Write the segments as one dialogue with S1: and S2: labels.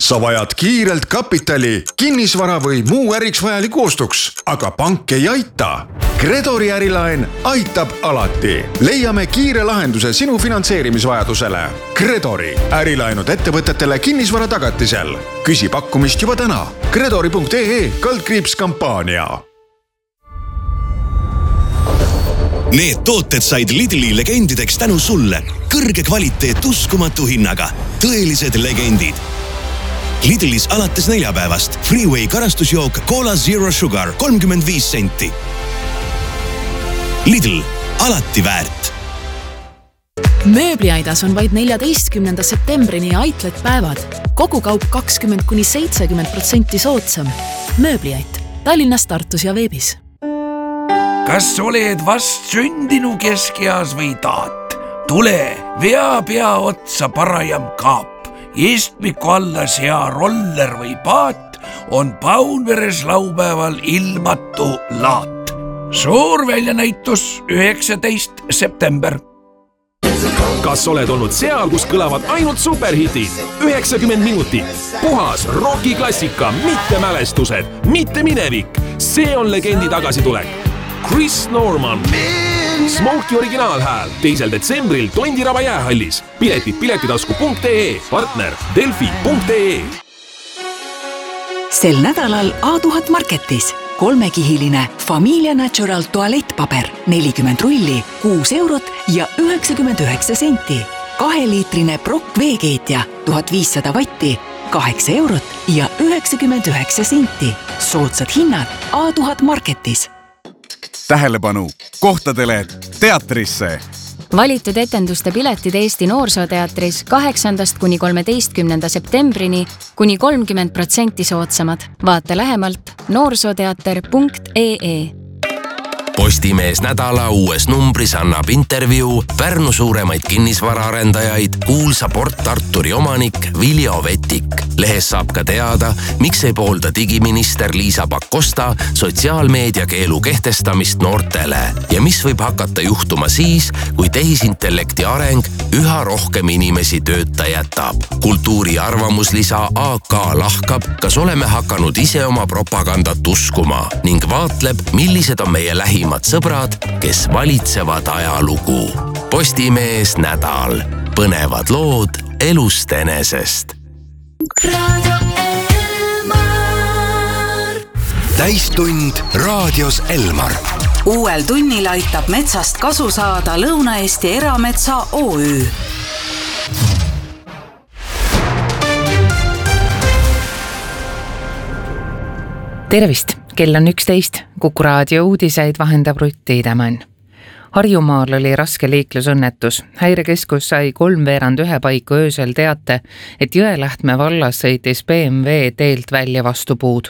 S1: Sa vajad kiirelt kapitali, kinnisvara või muu äriks vajaliku ostuks, aga pank ei aita. Gredori ärilaen aitab alati. Leiame kiire lahenduse sinu finantseerimisvajadusele. Gredori ärilaenud ettevõtetele kinnisvara tagatisel. Küsi pakkumist juba täna. Gredori.ee/kampaania.
S2: Need tooted said Lidli legendideks tänu sulle. Kõrge kvaliteet uskumatu hinnaga. Tõelised legendid. Lidlis alates neljapäevast Freeway karastusjook Cola Zero Sugar 35 senti. Lidl, alati väärt.
S3: Mööbliaidas on vaid 14. septembrini Outlet päevad. Kogu kaup 20–70% soodsam. Mööbliait. Tallinnas, Tartus ja veebis.
S4: Kas oled vast sündinu keskeas või taat? Tule, vea pea otsa parajam kaap. Istmiku alla sea roller või paat on Paunveres laupäeval ilmatu laat. Suur väljanäitus 19. september.
S5: Kas oled olnud seal, kus kõlavad ainult superhitid? 90 minutit. Puhas rockiklassika, mitte mälestused, mitte minevik. See on legendi tagasitulek. Chris Norman. Smokey originaalhääl 2. detsembril Tondiraba jäähallis. Piletid piletitasku.ee, partner delfi.ee.
S6: Sel nädalal A1000 Marketis 3-kihiline Familia Natural tualettpaber 40 rulli, 6 eurot ja 99 senti. 2-liitrine Brock veekeetja 1500 vatti, 8 eurot ja 99 senti. Soodsad hinnad A1000 Marketis.
S7: Tähelepanu! Kohtadele teatrisse!
S8: Valitud etenduste piletid Eesti Noorsooteatris 8.–13. septembrini kuni 30% soodsamad. Vaata lähemalt noorsooteater.ee.
S9: Postimees nädala uues numbris annab intervjuu Pärnu suuremaid kinnisvaraarendajaid, kuulsa Port Arturi omanik Viljo Vetik. Lehes saab ka teada, miks ei poolda digiminister Liisa Pakosta sotsiaalmeedia keelu kehtestamist noortele ja mis võib hakata juhtuma siis, kui tehisintellekti areng üha rohkem inimesi tööta jätab. Kultuuri arvamuslisa AK lahkab, kas oleme hakanud ise oma propagandat uskuma ning vaatleb, millised on meie lähimad sõbrad, kes valitsevad ajalugu. Postimees nädal. Põnevad lood elust enesest.
S2: Täistund raadios Elmar.
S6: Uuel tunnil aitab metsast kasu saada Lõuna-Eesti Erametsa OÜ.
S10: Tervist! Kell on 11. Kuku raadio uudiseid vahendab Rutt Tiidemann. Harjumaal oli raske liiklusõnnetus. Häirekeskus sai 3:15 paiku öösel teate, et Jõelähtme vallas sõitis BMW teelt välja vastu puud.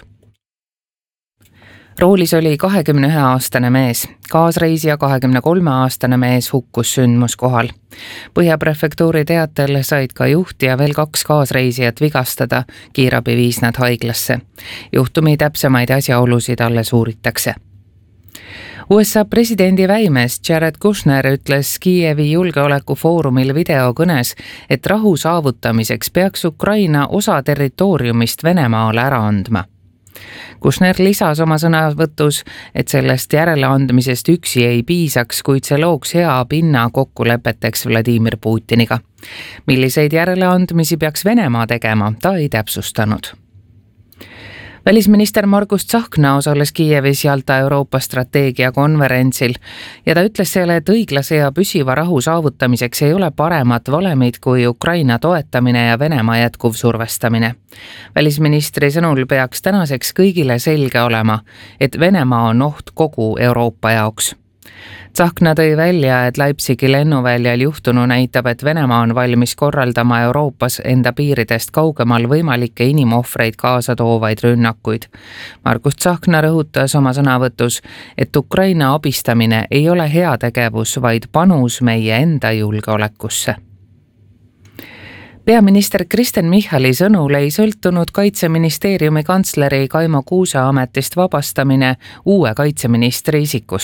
S10: Roolis oli 21-aastane mees. Kaasreisija 23-aastane mees hukkus sündmuskohal. Põhjaprefektuuri teatel said ka juht ja veel 2 kaasreisijat vigastada. Kiirabi viis nad haiglasse. Juhtumi täpsemaid asjaolusid alles uuritakse. USA presidendi väimees Jared Kushner ütles Kiievi julgeolekufoorumil videokõnes, et rahu saavutamiseks peaks Ukraina osa territooriumist Venemaale ära andma. Kushner lisas oma sõnavõtus, et sellest järeleandmisest üksi ei piisaks, kuid see looks hea pinna kokkulepeteks Vladimir Putiniga. Milliseid järeleandmisi peaks Venemaa tegema, ta ei täpsustanud. Välisminister Margus Tsahkna osales Kiievis Jalta Euroopa strateegia konverentsil ja ta ütles selle, et õiglase ja püsiva rahu saavutamiseks ei ole paremat valemit kui Ukraina toetamine ja Venemaa jätkuv survestamine. Välisministri sõnul peaks tänaseks kõigile selge olema, et Venemaa on oht kogu Euroopa jaoks. Tsahkna tõi välja, et Leipzigi lennuväljal juhtunu näitab, et Venemaa on valmis korraldama Euroopas enda piiridest kaugemal võimalikke inimohvreid kaasa toovaid rünnakuid. Margus Tsahkna rõhutas oma sõnavõtus, et Ukraina abistamine ei ole heategevus, vaid panus meie enda julgeolekusse. Peaminister Kristen Michali sõnul ei sõltunud Kaitseministeeriumi kantsleri Kaimo Kuusa ametist vabastamine uue kaitseministri isikust.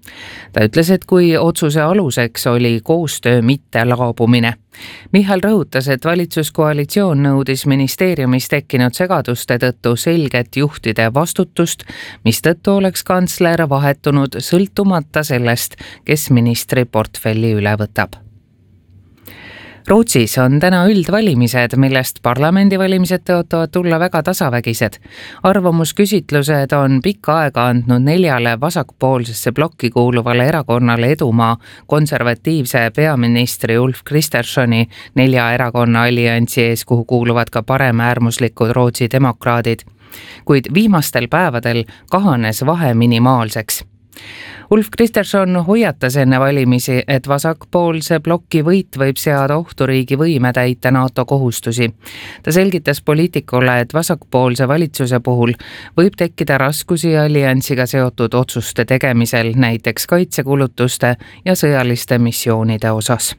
S10: Ta ütles, et kui otsuse aluseks oli koostöö mitte laabumine. Michal rõhutas, et valitsuskoalitsioon nõudis ministeeriumis tekkinud segaduste tõttu selget juhtide vastutust, mistõttu oleks kantsler vahetunud sõltumata sellest, kes ministri portfelli üle võtab. Rootsis on täna üldvalimised, millest parlamendivalimised tõotavad tulla väga tasavägised. Arvamusküsitlused on pikka aega andnud 4 vasakpoolsesse blokki kuuluvale erakonnale edumaa konservatiivse peaministri Ulf Kristerssoni 4 erakonna alliansi ees, kuhu kuuluvad ka paremäärmuslikud Rootsi demokraadid. Kuid viimastel päevadel kahanes vahe minimaalseks. Ulf Kristersson hoiatas enne valimisi, et vasakpoolse blokki võit võib seada ohtu riigi võime täita NATO kohustusi. Ta selgitas poliitikule, et vasakpoolse valitsuse puhul võib tekkida raskusi alliansiga seotud otsuste tegemisel, näiteks kaitsekulutuste ja sõjaliste missioonide osas.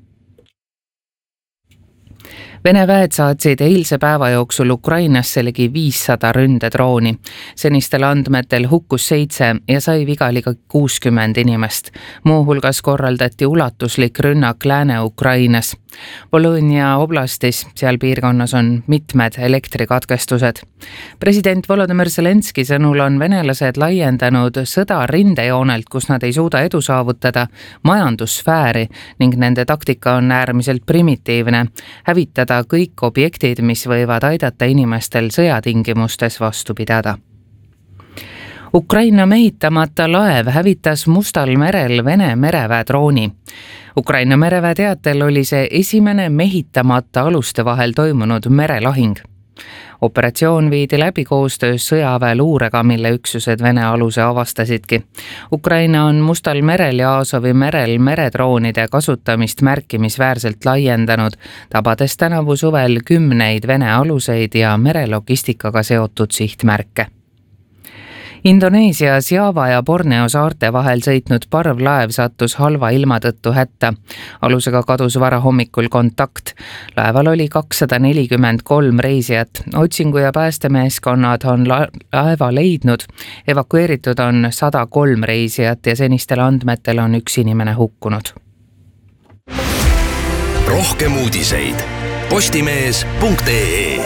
S10: Vene väed saatsid eilse päeva jooksul Ukrainasse ligi 500 ründedrooni. Senistel andmetel hukkus 7 ja sai viga ligi 60 inimest. Muuhulgas korraldati ulatuslik rünnak Lääne-Ukrainas. Volodõnia oblastis, seal piirkonnas on mitmed elektrikatkestused. President Volodõmõr Zelenski sõnul on venelased laiendanud sõda rindejoonelt, kus nad ei suuda edu saavutada, majandussfääri ning nende taktika on äärmiselt primitiivne. Hävitada kõik objektid, mis võivad aidata inimestel sõjatingimustes vastu pidada. Ukraina mehitamata laev hävitas Mustal merel Vene mereväe drooni. Ukraina mereväe teatel oli see esimene mehitamata aluste vahel toimunud merelahing. Operatsioon viidi läbi koostöös sõjaväe luurega, mille üksused Vene aluse avastasidki. Ukraina on Mustal merel ja Aasovi merel meredroonide kasutamist märkimisväärselt laiendanud, tabades tänavu suvel 10 Vene aluseid ja merelogistikaga seotud sihtmärke. Indoneesias Java ja Borneo saarte vahel sõitnud parvlaev sattus halva ilma tõttu hätta. Alusega kadus varahommikul kontakt. Laeval oli 243 reisijat. Otsingu- ja päästemeeskonnad on laeva leidnud. Evakueeritud on 103 reisijat ja senistel andmetel on 1 inimene hukkunud.
S2: Rohkem uudiseid postimees.ee.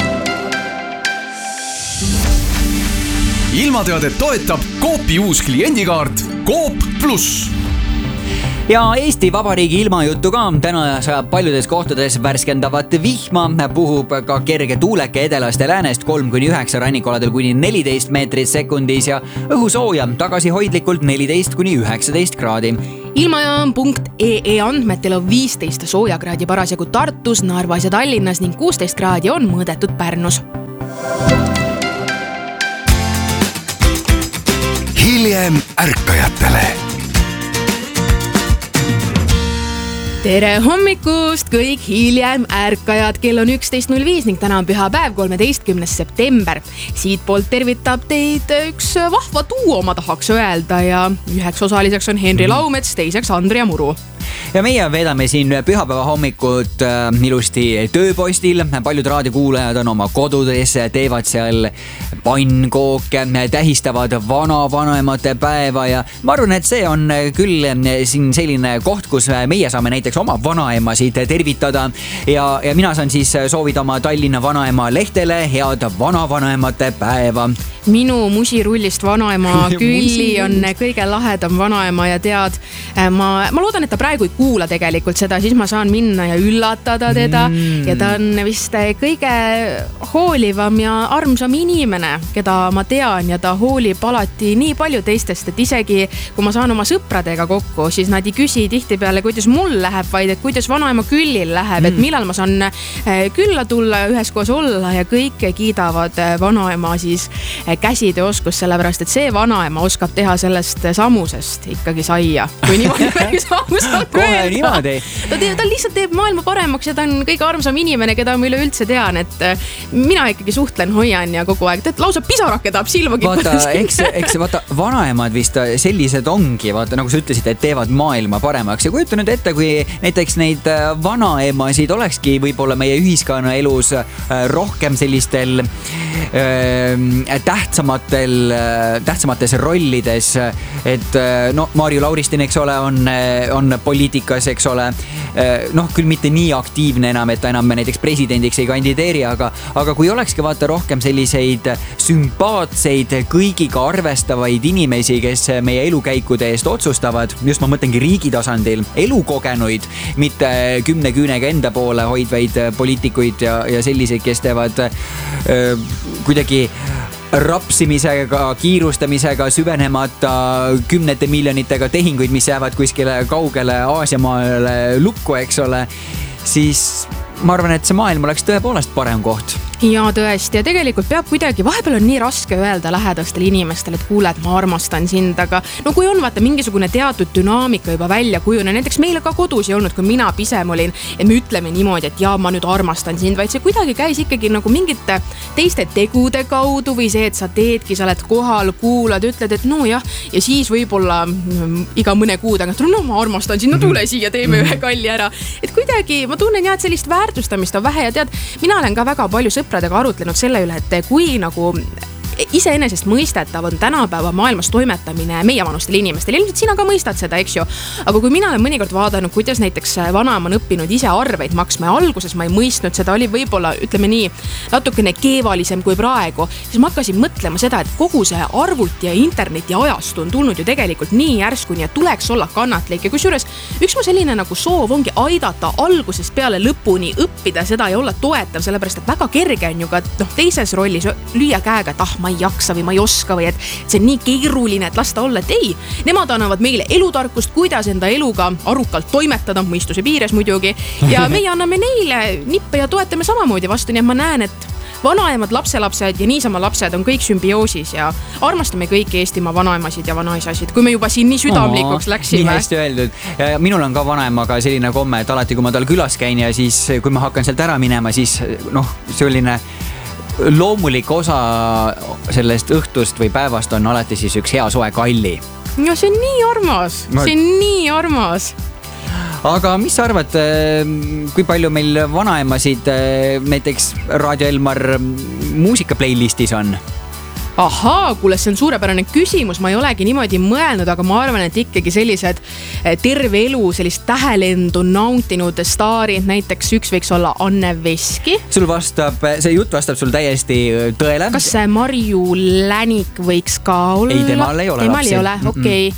S11: Ilmateadet toetab Coopi uus kliendikaart Coop Plus.
S12: Ja Eesti Vabariigi ilmajuttu ka. Täna saab paljudes kohtades värskendavat vihma, puhub ka kerge tuuleke edelast ja läänest 3-9 rannikualadel kuni 14 meetrit sekundis ja õhusooja tagasihoidlikult 14-19 kraadi.
S13: Ilmajaam.ee andmetel on 15 soojakraadi parasjagu Tartus, Narvas ja Tallinnas ning 16 kraadi on mõõdetud Pärnus.
S2: Hiljem ärkajatele.
S13: Tere hommikust kõik hiljem ärkajad, kell on 11.05 ning täna on pühapäev 13. september. Siit poolt tervitab teid üks vahva duo, ma tahaks öelda, ja üheks osaliseks on Henri Laumets, teiseks Andrea Muru.
S12: Ja meie veedame siin pühapäeva hommikut ilusti tööpostil. Paljud raadiokuulajad on oma kodudes, teevad seal pannkooke, tähistavad vanaemate päeva ja ma arvan, et see on küll siin selline koht, kus meie saame näiteks oma vanaemasid tervitada ja mina saan siis soovida oma Tallinna vanaema lehtele head vanavanemate päeva.
S13: Minu musirullist vanaema Külli on kõige lahedam vanaema ja tead, ma loodan, et ta praegu ei kuula tegelikult seda, siis ma saan minna ja üllatada teda ja ta on vist kõige hoolivam ja armsam inimene, keda ma tean ja ta hoolib alati nii palju teistest, et isegi kui ma saan oma sõpradega kokku, siis nad ei küsi tihtipeale, kuidas mul läheb, vaid et kuidas vanaema Küllil läheb, et millal ma saan külla tulla ja üheskoos olla ja kõik kiidavad vanaema siis käsitööoskus, sellepärast, et see vanaema oskab teha sellest samusest ikkagi saia. Kui niimoodi päris ausalt öelda. Ta lihtsalt teeb maailma paremaks ja ta on kõige armsam inimene, keda ma üleüldse tean, et mina ikkagi suhtlen, hoian ja kogu aeg, et lausa pisarake tahab silma
S12: kippuda. Vaata, vanaemad vist sellised ongi, vaata, nagu sa ütlesid, et teevad maailma paremaks ja kujuta nüüd ette, kui näiteks neid vanaemasid olekski võib-olla meie ühiskonna elus rohkem sellistel tähtsamates rollides, et no Marju Lauristin, eks ole, on poliitikas, eks ole, noh, küll mitte nii aktiivne enam, et ta enam näiteks presidendiks ei kandideeri, aga kui olekski vaata rohkem selliseid sümpaatseid, kõigiga arvestavaid inimesi, kes meie elukäikude eest otsustavad, just ma mõtlengi riigi tasandil, elukogenuid, mitte 10 küünega enda poole hoidvaid poliitikuid ja selliseid, kes teevad kuidagi rapsimisega, kiirustamisega, süvenemata 10 miljonitega tehinguid, mis jäävad kuskile kaugele Aasiamaale lukku, eks ole, siis ma arvan, et see maailm oleks tõepoolest parem koht.
S13: Ja tõesti, ja tegelikult peab kuidagi, vahepeal on nii raske öelda lähedastele inimestele, et kuule, et ma armastan sind, aga no kui on vaata mingisugune teatud dünaamika juba välja kujune, näiteks meile ka kodus ei olnud, kui mina pisem olin, et me ütleme niimoodi, et jaa, ma nüüd armastan sind, vaid see kuidagi käis ikkagi nagu mingite teiste tegude kaudu või see, et sa teedki, sa oled kohal, kuulad, ütled, et no jah, ja siis võib-olla iga mõne kuu tagant, no ma armastan sind, no tule siia, teeme ühe kalli ära. Et kuidagi ma tunnen jah, et sellist väärtustamist on vähe ja tead, mina olen ka väga palju sõpradega arutlenud selle üle, et kui nagu iseenesest mõistetav on tänapäeva maailmas toimetamine meie vanustele inimestele. Ilmselt sina ka mõistad seda, eks ju. Aga kui mina olen mõnikord vaadanud, kuidas näiteks vanaema on õppinud ise arveid maksma ja alguses ma ei mõistnud, seda oli võib-olla, ütleme nii, natukene keevalisem kui praegu, siis ma hakkasin mõtlema seda, et kogu see arvuti ja interneti ajastu on tulnud ju tegelikult nii järsku, nii et tuleks olla kannatlik. Ja kusjuures üks mu selline nagu soov ongi aidata algusest peale lõpuni õppida seda ja olla toetav, sellepärast et väga kerge on ju ka teises rollis lüüa käega, et ma ei jaksa või ma ei oska või et see on nii keeruline, et lasta olla, et ei. Nemad annavad meile elutarkust, kuidas enda eluga arukalt toimetada, mõistuse piires muidugi, ja meie anname neile nippe ja toetame samamoodi vastu, nii et ma näen, et vanaemad, lapselapsed ja niisama lapsed on kõik sümbioosis ja armastame kõiki Eestimaa vanaemasid ja vanaisasid, kui me juba siin nii südamlikuks läksime.
S12: Nii hästi öeldud. Ja minul on ka vanaemaga selline komme, et alati kui ma tal külas käin ja siis kui ma hakkan sealt ära minema, siis selline loomulik osa sellest õhtust või päevast on alati siis üks hea soe kalli.
S13: No see on nii armas, see on nii armas.
S12: Aga mis sa arvad, kui palju meil vanaemasid näiteks Raadio Elmar muusika playlistis on?
S13: Ahaa, kuule, see on suurepärane küsimus, ma ei olegi niimoodi mõelnud, aga ma arvan, et ikkagi sellised terve elu sellist tähelendu nautinud staarid, näiteks üks võiks olla Anne Veski.
S12: See jutt vastab sul täiesti tõele.
S13: Kas see Marju Länik võiks ka olla?
S12: Ei, temal ei ole lapsi.
S13: Temal ei ole, okei.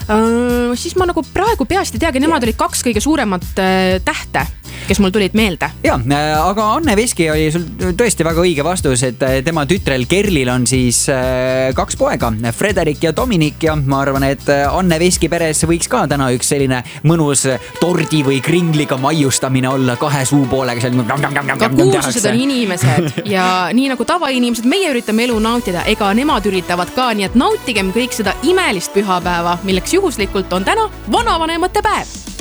S13: Siis ma nagu praegu peast ei teagi, nemad olid 2 kõige suuremat tähte, kes mul tulid meelde.
S12: Ja, aga Anne Veski oli sul tõesti väga õige vastus, et tema tütrel Kerlil on siis 2 poega, Frederik ja Dominik, ja ma arvan, et Anne Veski peres võiks ka täna üks selline mõnus tordi või kringliga maiustamine olla 2 suupoolega.
S13: Ka kuulsused on inimesed ja nii nagu tavainimesed, meie üritame elu nautida, ega nemad üritavad ka, nii et nautigem kõik seda imelist pühapäeva, milleks juhuslikult on täna vanavanemate päev.